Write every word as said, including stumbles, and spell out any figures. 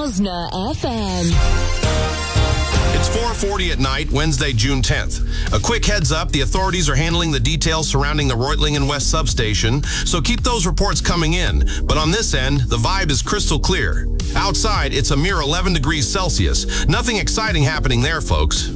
Rosna F M. It's four forty at night, Wednesday, June tenth. A quick heads up, the authorities are handling the details surrounding the Reutlingen West substation, so keep those reports coming in. But on this end, the vibe is crystal clear. Outside, it's a mere eleven degrees Celsius. Nothing exciting happening there, folks.